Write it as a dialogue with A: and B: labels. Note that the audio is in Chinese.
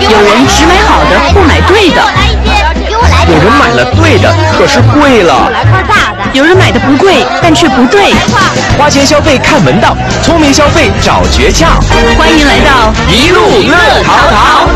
A: 有人只买好的不买对的，
B: 有人买了对的，可是贵了。
A: 有人买的不贵，但却不对。
B: 花钱消费看门道，聪明消费找诀窍。
A: 欢迎来到
B: 一路乐淘淘。